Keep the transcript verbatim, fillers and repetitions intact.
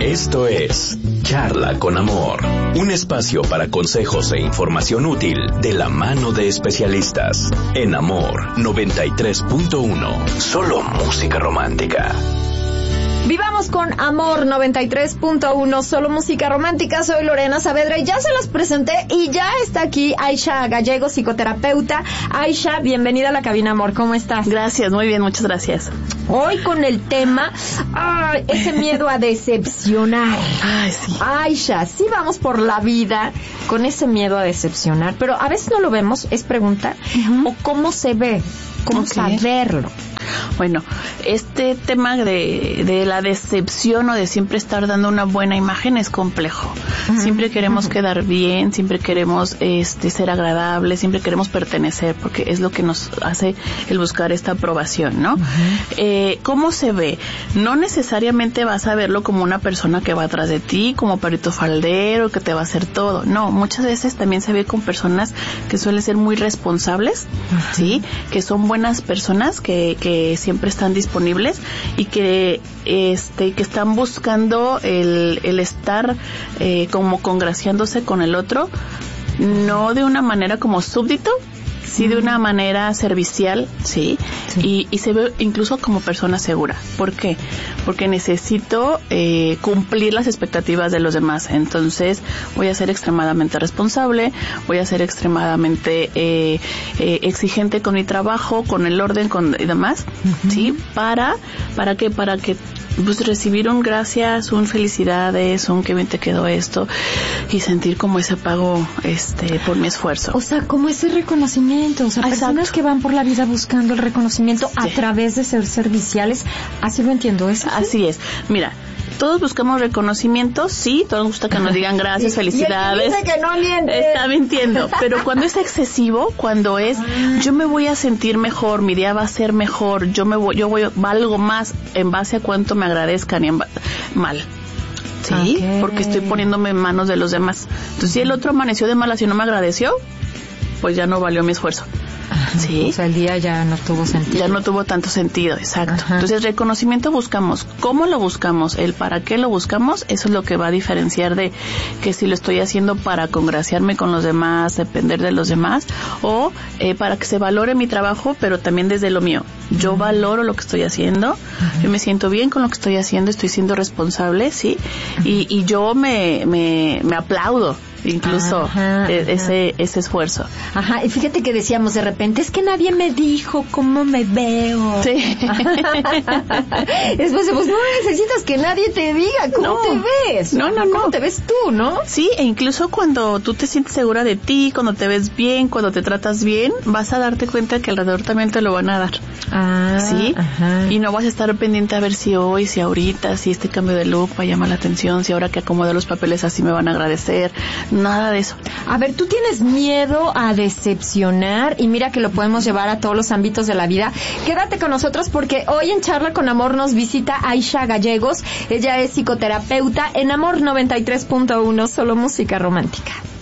Esto es Charla con Amor, un espacio para consejos e información útil de la mano de especialistas. En Amor noventa y tres punto uno, solo música romántica. Vivamos con Amor noventa y tres punto uno, solo música romántica. Soy Lorena Saavedra y ya se las presenté y ya está aquí Aisha Gallego, psicoterapeuta. Aisha, bienvenida a la cabina, amor. ¿Cómo estás? Gracias, muy bien, muchas gracias. Hoy con el tema, ay, ese miedo a decepcionar. Ay, sí. Aisha, sí vamos por la vida con ese miedo a decepcionar, pero a veces no lo vemos, es pregunta, uh-huh. o cómo se ve, cómo okay. saberlo. Bueno, este tema de, de la decepción o de siempre estar dando una buena imagen es complejo. Uh-huh. Siempre queremos uh-huh. quedar bien, siempre queremos este ser agradables, siempre queremos pertenecer, porque es lo que nos hace el buscar esta aprobación, ¿no? Uh-huh. Eh, ¿Cómo se ve? No necesariamente vas a verlo como una persona que va atrás de ti, como perrito faldero, que te va a hacer todo. No, muchas veces también se ve con personas que suelen ser muy responsables, uh-huh. ¿sí? Que son buenas personas, que, que que siempre están disponibles y que este que están buscando el, el estar eh, como congraciándose con el otro, no de una manera como súbdito, sí de una manera servicial, sí, sí. Y, y se ve incluso como persona segura. ¿Por qué? Porque necesito eh, cumplir las expectativas de los demás. Entonces voy a ser extremadamente responsable, voy a ser extremadamente eh, eh, exigente con mi trabajo, con el orden, con y demás, uh-huh. sí, para para que para que pues recibir un gracias, un felicidades, un qué bien te quedó esto y sentir como ese pago este por mi esfuerzo. O sea, como ese reconocimiento, o sea, Exacto. personas que van por la vida buscando el reconocimiento sí. a través de ser serviciales, así lo entiendo, ¿es así? Así es. Mira, todos buscamos reconocimiento, sí, todos nos gusta que nos digan gracias, sí, felicidades. Y el que dice que no miente. Está mintiendo, pero cuando es excesivo, cuando es yo me voy a sentir mejor, mi día va a ser mejor, yo me voy, yo voy valgo más en base a cuánto me agradezcan y en ba- mal. Sí, okay. Porque estoy poniéndome en manos de los demás. Entonces, si el otro amaneció de malas y no me agradeció, pues ya no valió mi esfuerzo. Sí. O sea, el día ya no tuvo sentido. Ya no tuvo tanto sentido, exacto. Ajá. Entonces, reconocimiento buscamos. ¿Cómo lo buscamos? El para qué lo buscamos, eso es lo que va a diferenciar de que si lo estoy haciendo para congraciarme con los demás, depender de los demás, o eh, para que se valore mi trabajo, pero también desde lo mío. Yo uh-huh. valoro lo que estoy haciendo, uh-huh. yo me siento bien con lo que estoy haciendo, estoy siendo responsable, ¿sí? Uh-huh. Y, y yo me, me, me aplaudo. Incluso ajá, eh, ajá. ese ese esfuerzo. Ajá, y fíjate que decíamos de repente, es que nadie me dijo cómo me veo. Sí. Después, pues no necesitas que nadie te diga cómo no. te ves. No, no, no. ¿Cómo te ves tú, no? Sí, e incluso cuando tú te sientes segura de ti, cuando te ves bien, cuando te tratas bien, vas a darte cuenta que alrededor también te lo van a dar. Ah, sí. Ajá. Y no vas a estar pendiente a ver si hoy, si ahorita, si este cambio de look va a llamar la atención, si ahora que acomodo los papeles así me van a agradecer. Nada de eso. A ver, tú tienes miedo a decepcionar y mira que lo podemos llevar a todos los ámbitos de la vida. Quédate con nosotros porque hoy en Charla con Amor nos visita Aisha Gallegos. Ella es psicoterapeuta en Amor noventa y tres punto uno, solo música romántica.